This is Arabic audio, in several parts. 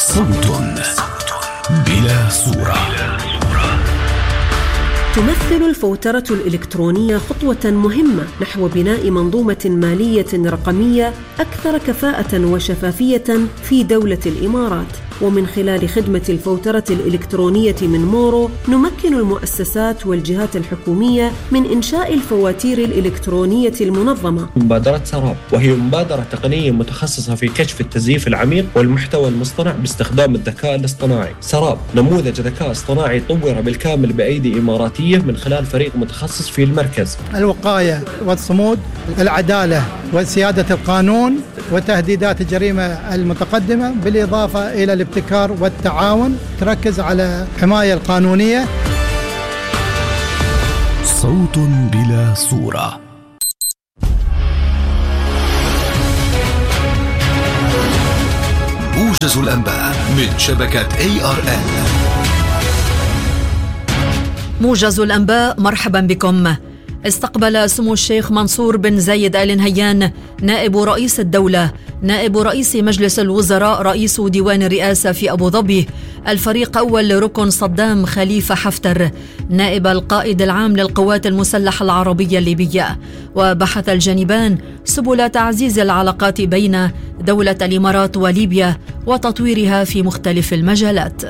صوت بلا صورة. تمثل الفوترة الإلكترونية خطوة مهمة نحو بناء منظومة مالية رقمية أكثر كفاءة وشفافية في دولة الإمارات. ومن خلال خدمة الفوترة الإلكترونية من مورو نمكن المؤسسات والجهات الحكومية من إنشاء الفواتير الإلكترونية المنظمة. مبادرة سراب، وهي مبادرة تقنية متخصصة في كشف التزييف العميق والمحتوى المصطنع باستخدام الذكاء الاصطناعي. سراب نموذج ذكاء اصطناعي طور بالكامل بأيدي إماراتية من خلال فريق متخصص في المركز. الوقاية والصمود، العدالة وسيادة القانون، وتهديدات الجريمة المتقدمة، بالإضافة إلى الابتكار والتعاون، تركز على الحماية القانونية. صوت بلا صورة. موجز الأنباء من شبكة ARN. موجز الأنباء، مرحبا بكم. استقبل سمو الشيخ منصور بن زايد آل نهيان نائب رئيس الدولة نائب رئيس مجلس الوزراء رئيس ديوان الرئاسة في أبو ظبي الفريق أول ركن صدام خليفة حفتر نائب القائد العام للقوات المسلحة العربية الليبية. وبحث الجانبان سبل تعزيز العلاقات بين دولة الإمارات وليبيا وتطويرها في مختلف المجالات.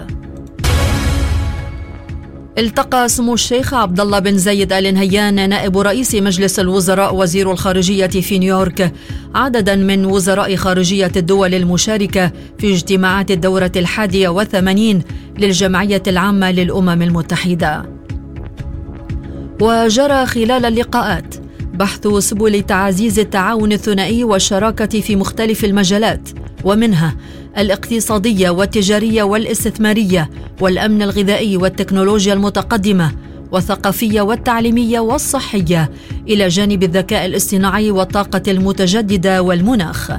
التقى سمو الشيخ عبد الله بن زايد آل نهيان نائب رئيس مجلس الوزراء وزير الخارجية في نيويورك عددا من وزراء خارجية الدول المشاركة في اجتماعات الدورة 81 للجمعية العامة للأمم المتحدة. وجرى خلال اللقاءات بحث سبل تعزيز التعاون الثنائي والشراكة في مختلف المجالات، ومنها الاقتصادية والتجارية والاستثمارية والأمن الغذائي والتكنولوجيا المتقدمة والثقافية والتعليمية والصحية، إلى جانب الذكاء الاصطناعي والطاقة المتجددة والمناخ.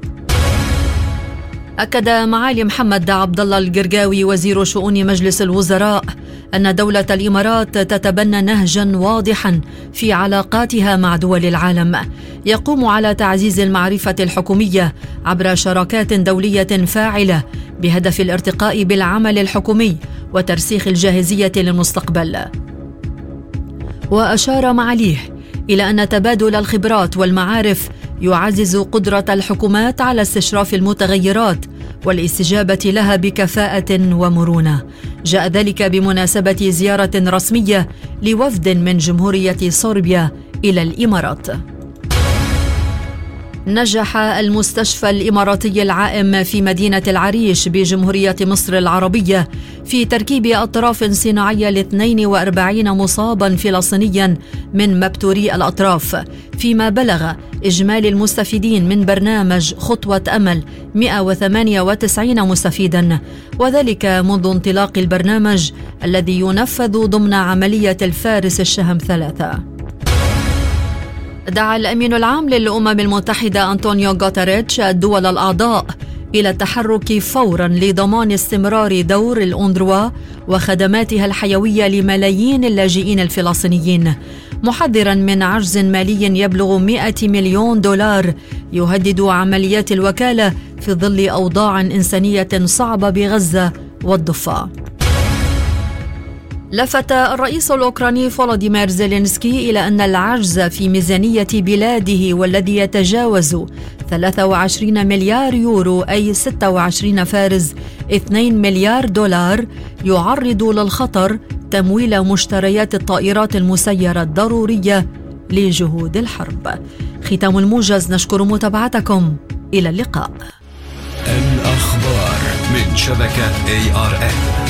أكد معالي محمد عبد الله القرقاوي وزير شؤون مجلس الوزراء أن دولة الإمارات تتبنى نهجا واضحا في علاقاتها مع دول العالم يقوم على تعزيز المعرفة الحكومية عبر شراكات دولية فاعلة بهدف الارتقاء بالعمل الحكومي وترسيخ الجاهزية للمستقبل. وأشار معاليه إلى أن تبادل الخبرات والمعارف يعزز قدرة الحكومات على استشراف المتغيرات والاستجابة لها بكفاءة ومرونة. جاء ذلك بمناسبة زيارة رسمية لوفد من جمهورية صربيا إلى الإمارات. نجح المستشفى الإماراتي العائم في مدينة العريش بجمهورية مصر العربية في تركيب أطراف صناعية ل 42 مصابا فلسطينيا من مبتوري الأطراف، فيما بلغ إجمالي المستفيدين من برنامج خطوة أمل 198 مستفيدا، وذلك منذ انطلاق البرنامج الذي ينفذ ضمن عملية الفارس الشهم 3. دعا الأمين العام للأمم المتحدة أنطونيو غوتيريتش الدول الأعضاء إلى التحرك فوراً لضمان استمرار دور الأونروا وخدماتها الحيوية لملايين اللاجئين الفلسطينيين، محذراً من عجز مالي يبلغ 100 مليون دولار يهدد عمليات الوكالة في ظل أوضاع إنسانية صعبة بغزة والضفة. لفت الرئيس الأوكراني فولوديمير زيلينسكي إلى أن العجز في ميزانية بلاده والذي يتجاوز 23 مليار يورو أي 26.2 مليار دولار يعرض للخطر تمويل مشتريات الطائرات المسيرة الضرورية لجهود الحرب. ختام الموجز، نشكر متابعتكم، إلى اللقاء. الأخبار من شبكة ARN.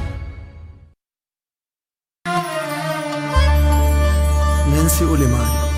نانسي أوليمان